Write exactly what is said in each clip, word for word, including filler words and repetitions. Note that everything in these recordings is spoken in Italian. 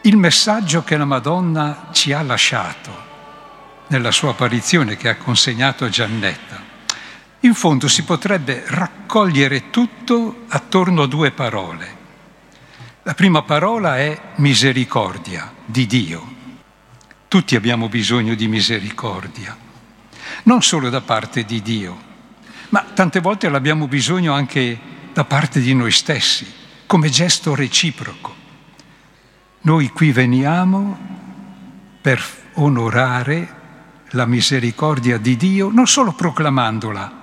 il messaggio che la Madonna ci ha lasciato nella sua apparizione che ha consegnato a Giannetta, in fondo si potrebbe raccogliere tutto attorno a due parole. La prima parola è misericordia di Dio. Tutti abbiamo bisogno di misericordia, non solo da parte di Dio, ma tante volte l'abbiamo bisogno anche da parte di noi stessi, come gesto reciproco. Noi qui veniamo per onorare la misericordia di Dio, non solo proclamandola,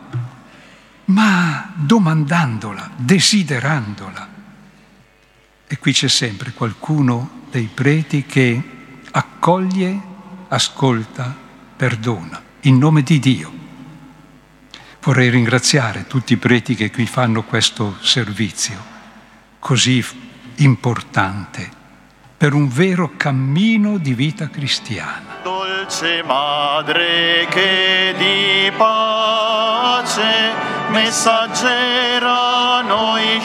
ma domandandola, desiderandola. E qui c'è sempre qualcuno dei preti che accoglie, ascolta, perdona, in nome di Dio. Vorrei ringraziare tutti i preti che qui fanno questo servizio così importante per un vero cammino di vita cristiana. Dolce Madre che di pace, messaggera noi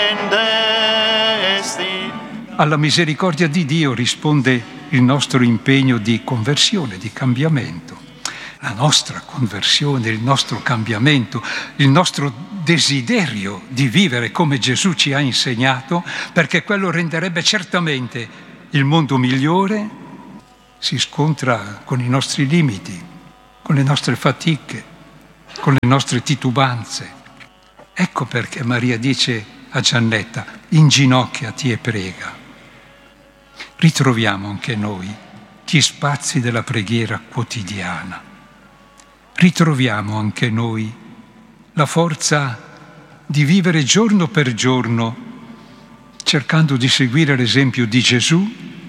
scendesti. Alla misericordia di Dio risponde il nostro impegno di conversione, di cambiamento. La nostra conversione, il nostro cambiamento, il nostro desiderio di vivere come Gesù ci ha insegnato, perché quello renderebbe certamente il mondo migliore. Si scontra con i nostri limiti, con le nostre fatiche, con le nostre titubanze. Ecco perché Maria dice a Giannetta: inginocchiati e prega. Ritroviamo anche noi gli spazi della preghiera quotidiana. Ritroviamo anche noi la forza di vivere giorno per giorno, cercando di seguire l'esempio di Gesù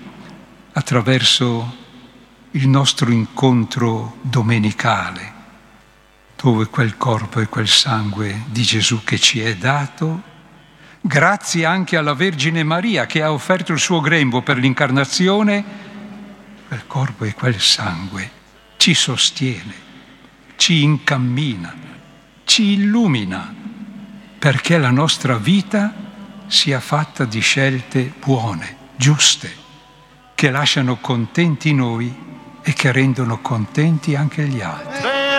attraverso il nostro incontro domenicale, dove quel corpo e quel sangue di Gesù che ci è dato, grazie anche alla Vergine Maria che ha offerto il suo grembo per l'incarnazione, quel corpo e quel sangue ci sostiene, ci incammina, ci illumina, perché la nostra vita sia fatta di scelte buone, giuste, che lasciano contenti noi e che rendono contenti anche gli altri.